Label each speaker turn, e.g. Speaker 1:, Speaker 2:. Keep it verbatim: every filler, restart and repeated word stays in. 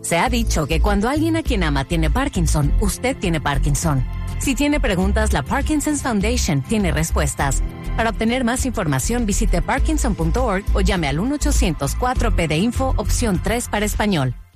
Speaker 1: Se ha dicho que cuando alguien a quien ama tiene Parkinson, usted tiene Parkinson. Si tiene preguntas, la Parkinson's Foundation tiene respuestas. Para obtener más información, visite parkinson punto org o llame al uno ochocientos cuatro P de Info, opción tres para español.